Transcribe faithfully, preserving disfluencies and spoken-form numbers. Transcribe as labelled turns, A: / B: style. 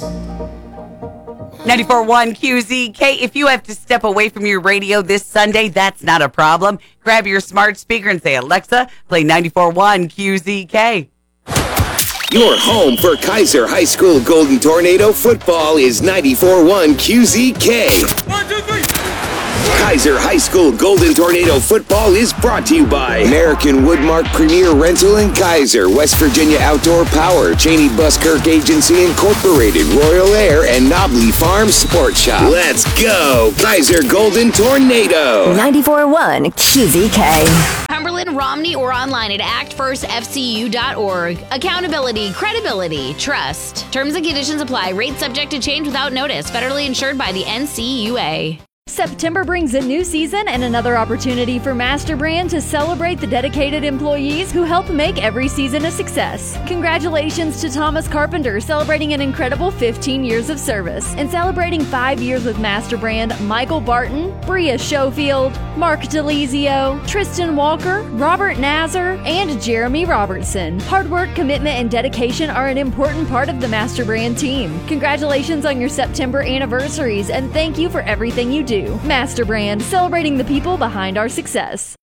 A: ninety-four point one Q Z K. If you have to step away from your radio this Sunday, that's not a problem. Grab your smart speaker and say, Alexa, play ninety-four point one Q Z K.
B: Your home for Kaiser High School Golden Tornado football is ninety-four point one Q Z K. One, two, three. Kaiser High School Golden Tornado football is brought to you by American Woodmark Premier Rental in Kaiser, West Virginia Outdoor Power, Cheney Buskirk Agency Incorporated, Royal Air, and Nobley Farm Sports Shop. Let's go, Kaiser Golden Tornado.
C: ninety-four point one Q Z K.
D: Cumberland, Romney, or online at act first f c u dot org. Accountability, credibility, trust. Terms and conditions apply. Rates subject to change without notice. Federally insured by the N C U A.
E: September brings a new season and another opportunity for MasterBrand to celebrate the dedicated employees who help make every season a success. Congratulations to Thomas Carpenter, celebrating an incredible fifteen years of service. And celebrating five years with MasterBrand, Michael Barton, Bria Schofield, Mark DeLizio, Tristan Walker, Robert Nazar, and Jeremy Robertson. Hard work, commitment, and dedication are an important part of the MasterBrand team. Congratulations on your September anniversaries, and thank you for everything you do. MasterBrand, celebrating the people behind our success.